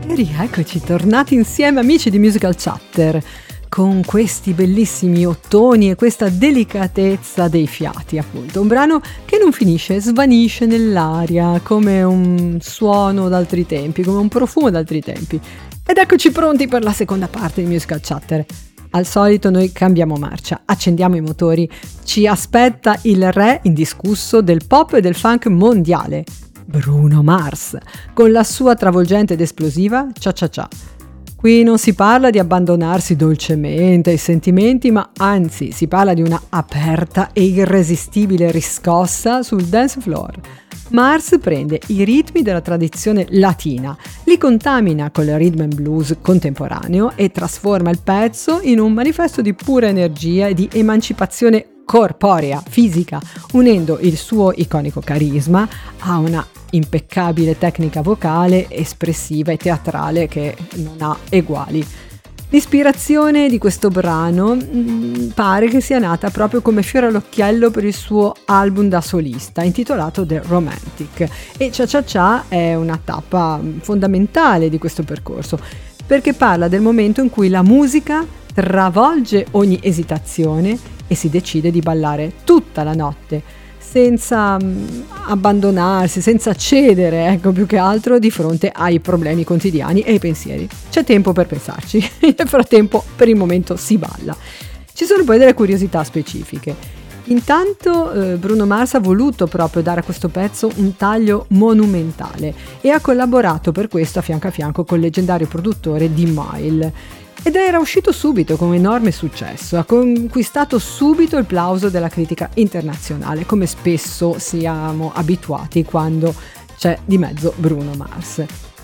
E rieccoci, tornati insieme amici di Musical Chatter, con questi bellissimi ottoni e questa delicatezza dei fiati, appunto. Un brano che non finisce, svanisce nell'aria, come un suono d'altri tempi, come un profumo d'altri tempi. Ed eccoci pronti per la seconda parte di Musical Chatter. Al solito noi cambiamo marcia, accendiamo i motori, ci aspetta il re indiscusso del pop e del funk mondiale, Bruno Mars, con la sua travolgente ed esplosiva Cia Cia Cia. Qui non si parla di abbandonarsi dolcemente ai sentimenti, ma anzi si parla di una aperta e irresistibile riscossa sul dance floor. Mars prende i ritmi della tradizione latina, li contamina col rhythm and blues contemporaneo e trasforma il pezzo in un manifesto di pura energia e di emancipazione corporea, fisica, unendo il suo iconico carisma a una impeccabile tecnica vocale, espressiva e teatrale che non ha eguali. L'ispirazione di questo brano pare che sia nata proprio come fiore all'occhiello per il suo album da solista intitolato The Romantic, e Cia Cia Cia è una tappa fondamentale di questo percorso perché parla del momento in cui la musica travolge ogni esitazione e si decide di ballare tutta la notte senza abbandonarsi, senza cedere, ecco, più che altro di fronte ai problemi quotidiani e ai pensieri. C'è tempo per pensarci, nel frattempo per il momento si balla. Ci sono poi delle curiosità specifiche. Intanto Bruno Mars ha voluto proprio dare a questo pezzo un taglio monumentale e ha collaborato per questo a fianco col leggendario produttore D-Mile. Ed era uscito subito con enorme successo, ha conquistato subito il plauso della critica internazionale, come spesso siamo abituati quando c'è di mezzo Bruno Mars.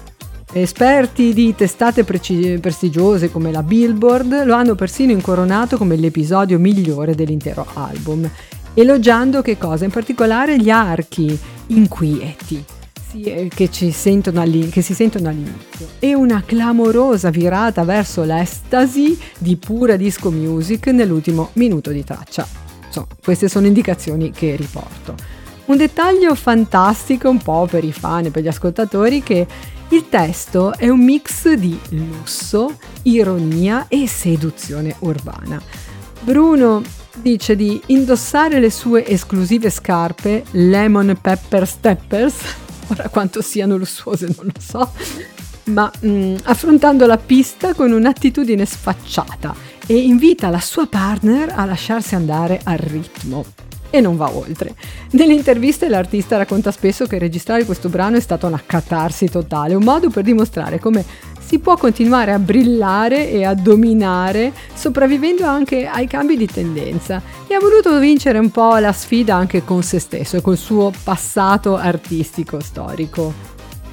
Esperti di testate prestigiose come la Billboard lo hanno persino incoronato come l'episodio migliore dell'intero album, elogiando che cosa? In particolare gli archi inquieti che si sentono all'inizio e una clamorosa virata verso l'estasi di pura disco music nell'ultimo minuto di traccia. Insomma, queste sono indicazioni che riporto. Un dettaglio fantastico un po' per i fan e per gli ascoltatori, che il testo è un mix di lusso, ironia e seduzione urbana. Bruno dice di indossare le sue esclusive scarpe Lemon Pepper Steppers, ora quanto siano lussuose non lo so, ma affrontando la pista con un'attitudine sfacciata, e invita la sua partner a lasciarsi andare al ritmo e non va oltre. Nelle interviste l'artista racconta spesso che registrare questo brano è stata una catarsi totale, un modo per dimostrare come si può continuare a brillare e a dominare sopravvivendo anche ai cambi di tendenza, e ha voluto vincere un po' la sfida anche con se stesso e col suo passato artistico storico.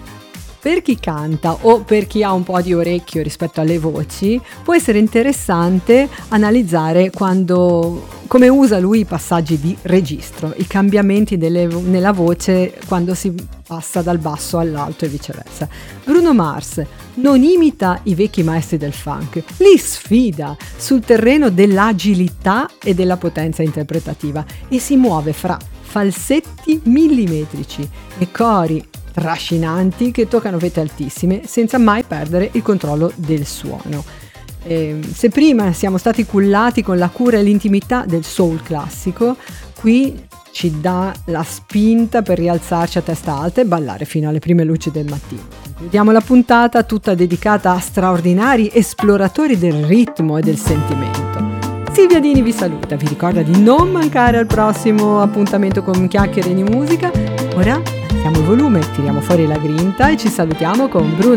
Per chi canta o per chi ha un po' di orecchio rispetto alle voci, può essere interessante analizzare come usa lui i passaggi di registro, i cambiamenti nella voce quando si passa dal basso all'alto e viceversa. Bruno Mars non imita i vecchi maestri del funk, li sfida sul terreno dell'agilità e della potenza interpretativa e si muove fra falsetti millimetrici e cori trascinanti che toccano vette altissime senza mai perdere il controllo del suono. Se prima siamo stati cullati con la cura e l'intimità del soul classico, qui ci dà la spinta per rialzarci a testa alta e ballare fino alle prime luci del mattino. Concludiamo la puntata tutta dedicata a straordinari esploratori del ritmo e del sentimento. Silvia Dini vi saluta, vi ricorda di non mancare al prossimo appuntamento con Chiacchiere di Musica. Ora alziamo il volume, tiriamo fuori la grinta e ci salutiamo con Bruno